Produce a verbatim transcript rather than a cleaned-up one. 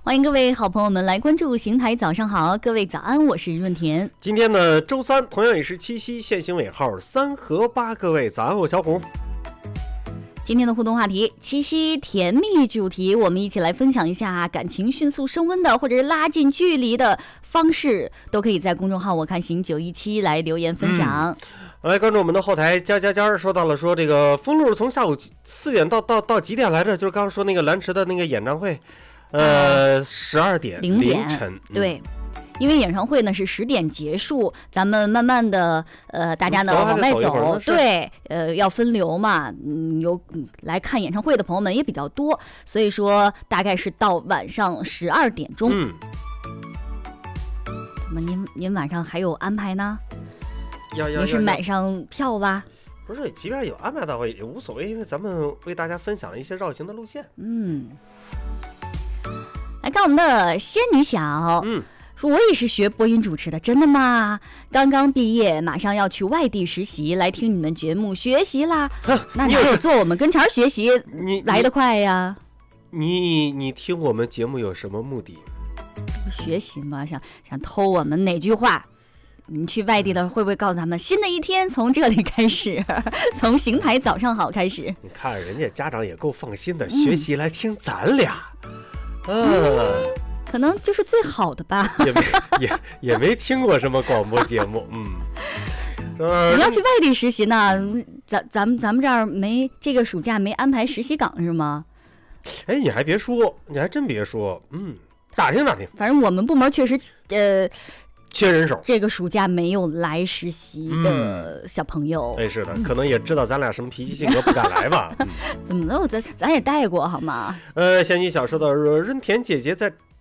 欢迎各位好朋友们来关注邢台早上好，各位早安，我是润田。 今天呢，周三，同样也是七夕，限行尾号三和八，各位早安，我小虎。 今天的互动话题，七夕甜蜜主题，我们一起来分享一下感情迅速升温的，或者是拉近距离的方式，都可以在公众号我看行九一七来留言分享。 嗯、来关注我们的后台，加加加说到了说这个封路从下午四点到到到几点来着？就是刚刚说那个蓝池的那个演唱会，呃，十二点零点凌晨， 嗯、对。因为演唱会呢是十点结束，咱们慢慢的，呃，大家呢往外走，对，呃，要分流嘛，嗯，有、嗯、来看演唱会的朋友们也比较多，所以说大概是到晚上十二点钟。 嗯， 怎么您您晚上还有安排呢？ 要要您是买上票吧？ 不是，即便有安排到也无所谓，因为咱们为大家分享了一些绕行的路线。 嗯，来看我们的仙女小， 嗯。 说我也是学播音主持的，真的吗？刚刚毕业，马上要去外地实习，来听你们节目学习啦。那哪有坐我们跟前学习你来得快呀？ 你你听我们节目有什么目的？ 学习吗？想想偷我们哪句话？你去外地的会不会告诉他们，新的一天从这里开始，从邢台早上好开始？ 你看人家家长也够放心的，学习来听咱俩。嗯。 嗯，可能就是最好的吧， 也没也也没听过什么广播节目，嗯。 呃、你要去外地实习呢，咱咱们咱们这儿没这个暑假没安排实习岗是吗？ 哎，你还别说，你还真别说，嗯，打听打听。 反正我们部门确实，呃。 缺人手， 这个暑假没有来实习的小朋友， 哎、嗯，是的，可能也知道咱俩什么脾气性格，不敢来吧？嗯、 怎么了？咱咱也带过好吗？ 呃，仙女小说的润田姐姐在